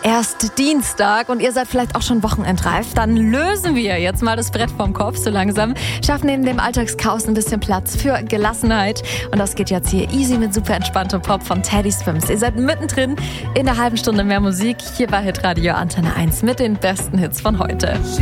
erst Dienstag und ihr seid vielleicht auch schon wochenendreif. Dann lösen wir jetzt mal das Brett vom Kopf so langsam. Schaffen neben dem Alltagschaos ein bisschen Platz für Gelassenheit. Und das geht jetzt hier easy mit super entspanntem Pop von Teddy Swims. Ihr seid mittendrin in der halben Stunde mehr Musik. Hier bei Hitradio Antenne 1 mit den besten Hits von heute.